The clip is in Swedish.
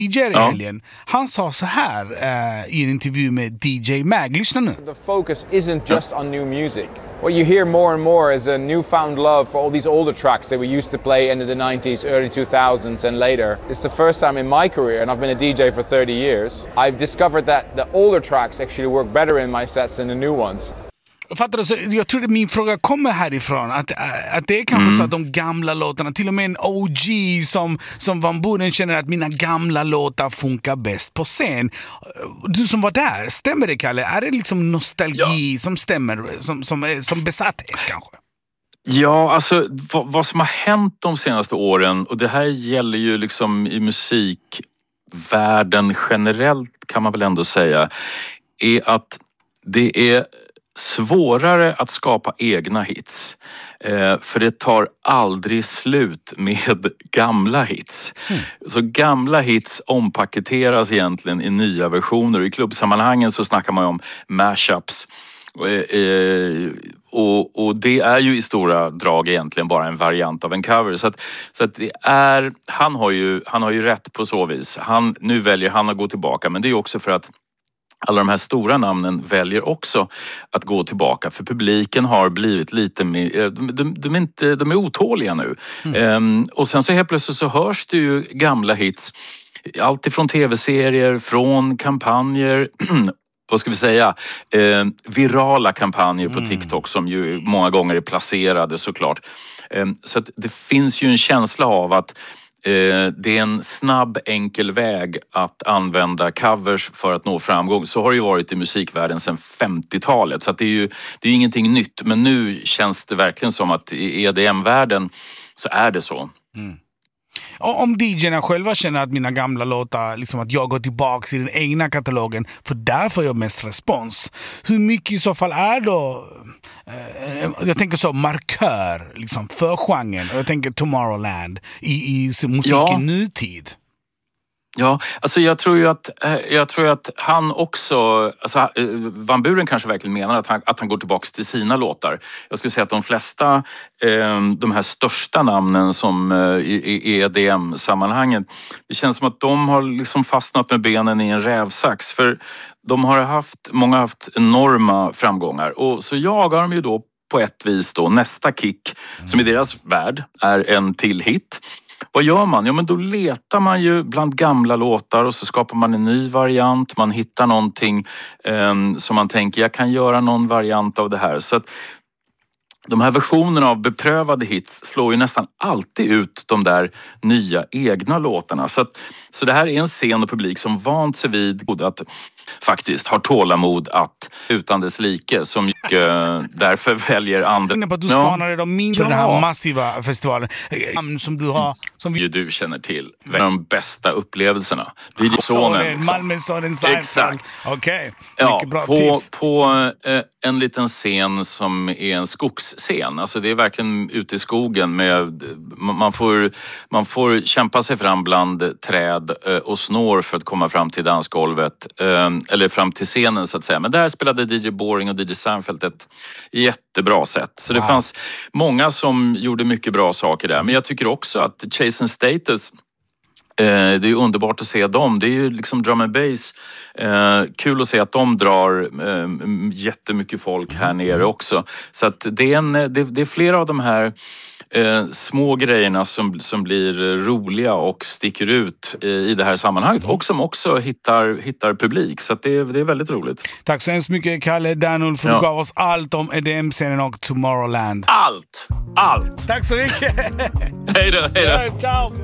DJ i helgen. Han sa så här i en intervju med DJ Mag. Lyssna nu. The focus isn't just on new music. What you hear more and more is a newfound love for all these older tracks that we used to play into the 90s, early 2000s and later. It's the first time in my career, and I've been a DJ for 30 years, I've discovered that the older tracks actually work better in my sets than the new ones. Fattar du? Så jag tror att min fråga kommer härifrån att det är kanske så att de gamla låtarna, till och med en OG som Van Buren känner att mina gamla låtar funkar bäst på scen. Du som var där, stämmer det, Kalle? Är det liksom nostalgi som stämmer, som besatthet kanske? Ja, alltså vad som har hänt de senaste åren, och det här gäller ju liksom i musikvärlden generellt kan man väl ändå säga, är att det är svårare att skapa egna hits. För det tar aldrig slut med gamla hits. Så gamla hits ompaketeras egentligen i nya versioner. I klubbsammanhangen så snackar man om mashups. Och det är ju i stora drag egentligen bara en variant av en cover. Så att det är, han har ju rätt på så vis. Nu väljer han att gå tillbaka, men det är också för att alla de här stora namnen väljer också att gå tillbaka, för publiken har blivit lite mer, de är otåliga nu. Och sen så helt plötsligt så hörs det ju gamla hits, allt ifrån tv-serier, från kampanjer, vad ska vi säga, virala kampanjer på TikTok som ju många gånger är placerade såklart. Så att det finns ju en känsla av att det är en snabb, enkel väg att använda covers för att nå framgång. Så har det ju varit i musikvärlden sedan 50-talet. Så att det är ingenting nytt. Men nu känns det verkligen som att i EDM-världen så är det så. Om DJ:na själva känner att mina gamla låtar, liksom att jag går tillbaka till den egna katalogen, för där får jag mest respons. Hur mycket i så fall är då, jag tänker så, markör liksom för genren, och jag tänker Tomorrowland i musiken nutid? Ja, alltså jag tror ju att han också, alltså Van Buren kanske verkligen menar att han går tillbaka till sina låtar. Jag skulle säga att de flesta, de här största namnen som i EDM-sammanhanget, det känns som att de har liksom fastnat med benen i en rävsax, för många har haft enorma framgångar, och så jagar de ju då på ett vis då nästa kick som i deras värld är en till hit. Vad gör man? Ja, men då letar man ju bland gamla låtar och så skapar man en ny variant. Man hittar någonting som man tänker, jag kan göra någon variant av det här. Så att de här versionerna av beprövade hits slår ju nästan alltid ut de där nya egna låtarna. Så det här är en scen och publik som vant sig vid att faktiskt har tålamod att utan dess like, som därför väljer andra. Du spanade de mindre, den här massiva festivalen som du har, som du känner till. En av de bästa upplevelserna. Det är sonen. Malmö Sonen. Exakt. Okej. Ja, på en liten scen som är en skogsscen. Alltså det är verkligen ute i skogen med, man får kämpa sig fram bland träd och snår för att komma fram till dansgolvet, eller fram till scenen så att säga. Men där spelade DJ Boring och DJ Seinfeld ett jättebra sätt. Så det fanns många som gjorde mycket bra saker där. Men jag tycker också att Chase and Status, det är underbart att se dem. Det är ju liksom drum and bass. Kul att se att de drar jättemycket folk här nere också. Så att det är flera av de här små grejerna som blir roliga och sticker ut i det här sammanhanget, och som också hittar publik. Så att det är väldigt roligt. Tack så hemskt mycket, Kalle Dernulf, för du gav oss allt om EDM-scenen och Tomorrowland. Allt! Tack så mycket! Hej då! Ciao!